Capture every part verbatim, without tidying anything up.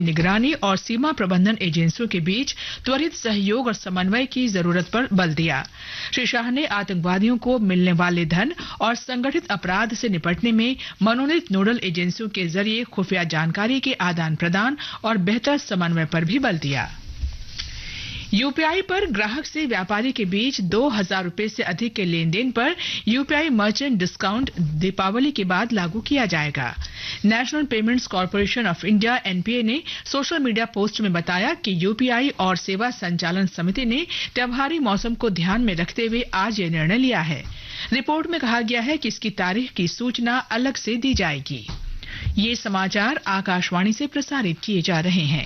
निगरानी और सीमा प्रबंधन एजेंसियों के बीच त्वरित सहयोग और समन्वय की जरूरत पर बल दिया। श्री शाह ने आतंकवादियों को मिलने वाले धन और संगठित अपराध से निपटने में मनोनीत नोडल एजेंसियों के जरिए खुफिया जानकारी के आदान प्रदान और बेहतर समन्वय पर भी बल दिया। यूपीआई पर ग्राहक से व्यापारी के बीच दो हजार रुपए से अधिक के लेन देन पर यूपीआई मर्चेंट डिस्काउंट दीपावली के बाद लागू किया जाएगा। National payments corporation of India NPA ने सोशल मीडिया पोस्ट में बताया कि यूपीआई और सेवा संचालन समिति ने त्योहारी मौसम को ध्यान में रखते हुए आज ये निर्णय लिया है। रिपोर्ट में कहा गया है कि इसकी तारीख की सूचना अलग से दी जाएगी। ये समाचार आकाशवाणी से प्रसारित किए जा रहे हैं।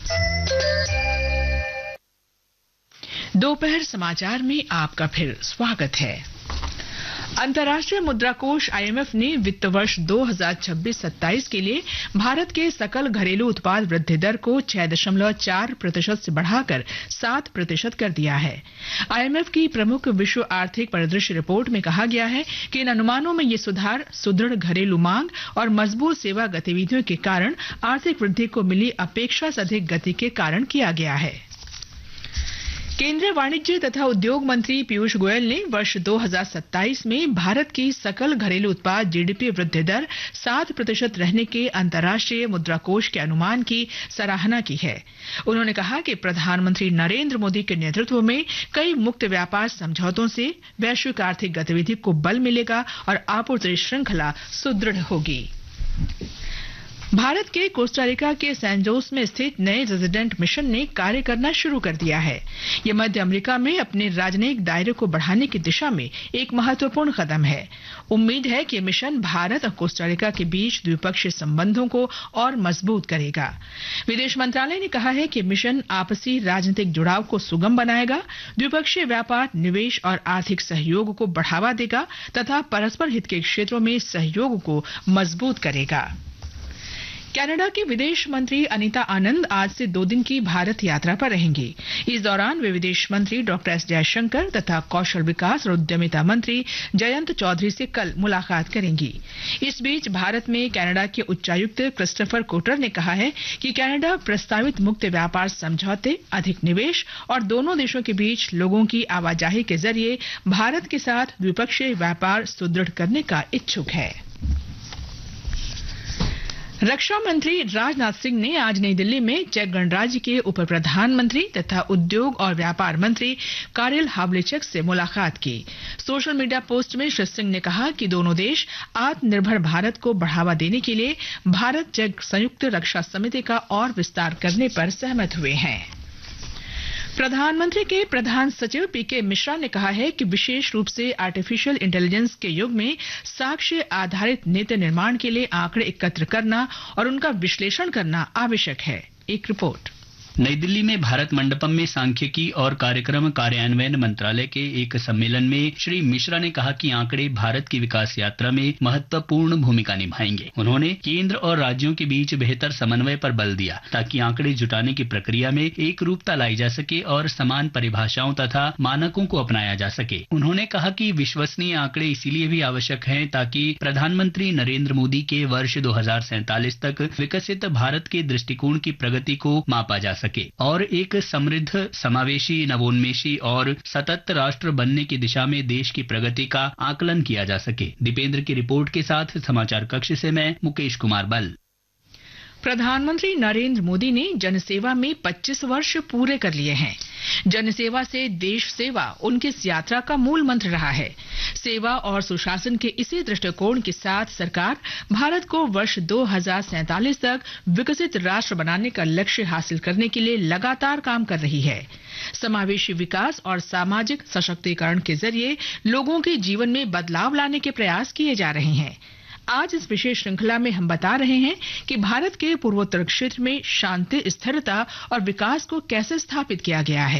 दोपहर समाचार में आपका फिर स्वागत है। अंतर्राष्ट्रीय मुद्रा कोष आईएमएफ ने वित्त वर्ष दो हजार छब्बीस सत्ताईस के लिए भारत के सकल घरेलू उत्पाद वृद्धि दर को छह दशमलव चार प्रतिशत से बढ़ाकर सात प्रतिशत कर दिया है। आईएमएफ की प्रमुख विश्व आर्थिक परिदृश्य रिपोर्ट में कहा गया है कि इन अनुमानों में ये सुधार सुदृढ़ घरेलू मांग और मजबूत सेवा गतिविधियों के कारण आर्थिक वृद्धि को मिली अपेक्षा से अधिक गति के कारण किया गया है। केंद्रीय वाणिज्य तथा उद्योग मंत्री पीयूष गोयल ने वर्ष दो हजार सत्ताईस में भारत की सकल घरेलू उत्पाद जीडीपी वृद्धि दर सात प्रतिशत रहने के अंतर्राष्ट्रीय मुद्रा कोष के अनुमान की सराहना की है। उन्होंने कहा कि प्रधानमंत्री नरेंद्र मोदी के नेतृत्व में कई मुक्त व्यापार समझौतों से वैश्विक आर्थिक गतिविधि को बल मिलेगा और आपूर्ति श्रृंखला सुदृढ़ होगी। भारत के कोस्टारिका के सैन जोस में स्थित नए रेजिडेंट मिशन ने कार्य करना शुरू कर दिया है। ये मध्य अमेरिका में अपने राजनयिक दायरे को बढ़ाने की दिशा में एक महत्वपूर्ण कदम है। उम्मीद है कि मिशन भारत और कोस्टारिका के बीच द्विपक्षीय संबंधों को और मजबूत करेगा। विदेश मंत्रालय ने कहा है कि मिशन आपसी राजनीतिक जुड़ाव को सुगम बनाएगा, द्विपक्षीय व्यापार, निवेश और आर्थिक सहयोग को बढ़ावा देगा तथा परस्पर हित के क्षेत्रों में सहयोग को मजबूत करेगा। कनाडा की विदेश मंत्री अनीता आनंद आज से दो दिन की भारत यात्रा पर रहेंगी। इस दौरान वे विदेश मंत्री डॉक्टर एस जयशंकर तथा कौशल विकास और उद्यमिता मंत्री जयंत चौधरी से कल मुलाकात करेंगी। इस बीच भारत में कनाडा के उच्चायुक्त क्रिस्टोफर कोटर ने कहा है कि कनाडा प्रस्तावित मुक्त व्यापार समझौते, अधिक निवेश और दोनों देशों के बीच लोगों की आवाजाही के जरिए भारत के साथ द्विपक्षीय व्यापार सुदृढ़ करने का इच्छुक है। रक्षा मंत्री राजनाथ सिंह ने आज नई दिल्ली में चेक गणराज्य के उप प्रधानमंत्री तथा उद्योग और व्यापार मंत्री कारिल हावलेचक से मुलाकात की। सोशल मीडिया पोस्ट में श्री सिंह ने कहा कि दोनों देश आत्मनिर्भर भारत को बढ़ावा देने के लिए भारत चेक संयुक्त रक्षा समिति का और विस्तार करने पर सहमत हुए हैं। प्रधानमंत्री के प्रधान सचिव पीके मिश्रा ने कहा है कि विशेष रूप से आर्टिफिशियल इंटेलिजेंस के युग में साक्ष्य आधारित नीति निर्माण के लिए आंकड़े एकत्र करना और उनका विश्लेषण करना आवश्यक है। एक रिपोर्ट। नई दिल्ली में भारत मंडपम में सांख्यिकी और कार्यक्रम कार्यान्वयन मंत्रालय के एक सम्मेलन में श्री मिश्रा ने कहा कि आंकड़े भारत की विकास यात्रा में महत्वपूर्ण भूमिका निभाएंगे। उन्होंने केंद्र और राज्यों के बीच बेहतर समन्वय पर बल दिया ताकि आंकड़े जुटाने की प्रक्रिया में एक रूपता लाई जा सके और समान परिभाषाओं तथा मानकों को अपनाया जा सके। उन्होंने कहा कि विश्वसनीय आंकड़े इसीलिए भी आवश्यक हैं ताकि प्रधानमंत्री नरेंद्र मोदी के वर्ष दो हजार सैंतालीस तक विकसित भारत के दृष्टिकोण की प्रगति को मापा जा सके और एक समृद्ध, समावेशी, नवोन्मेषी और सतत राष्ट्र बनने की दिशा में देश की प्रगति का आकलन किया जा सके। दीपेंद्र की रिपोर्ट के साथ समाचार कक्ष से मैं मुकेश कुमार बल। प्रधानमंत्री नरेंद्र मोदी ने जनसेवा में पच्चीस वर्ष पूरे कर लिए हैं। जनसेवा से देश सेवा उनकी इस यात्रा का मूल मंत्र रहा है। सेवा और सुशासन के इसी दृष्टिकोण के साथ सरकार भारत को वर्ष दो हजार सैंतालीस तक विकसित राष्ट्र बनाने का लक्ष्य हासिल करने के लिए लगातार काम कर रही है। समावेशी विकास और सामाजिक सशक्तिकरण के जरिए लोगों के जीवन में बदलाव लाने के प्रयास किए जा रहे हैं। आज इस विशेष श्रृंखला में हम बता रहे हैं कि भारत के पूर्वोत्तर क्षेत्र में शांति, स्थिरता और विकास को कैसे स्थापित किया गया है।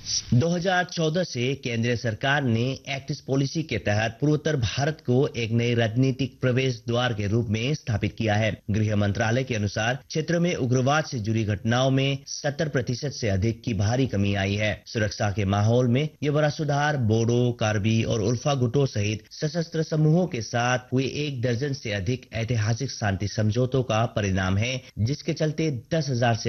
दो हज़ार चौदह से केंद्र सरकार ने एक्ट ईस्ट पॉलिसी के तहत पूर्वोत्तर भारत को एक नए राजनीतिक प्रवेश द्वार के रूप में स्थापित किया है। गृह मंत्रालय के अनुसार क्षेत्र में उग्रवाद से जुड़ी घटनाओं में सत्तर प्रतिशत से अधिक की भारी कमी आई है। सुरक्षा के माहौल में ये बड़ा सुधार बोडो, कार्बी और उल्फा गुटों सहित सशस्त्र समूहों के साथ हुए एक दर्जन से अधिक ऐतिहासिक शांति समझौतों का परिणाम है, जिसके चलते दस हजार से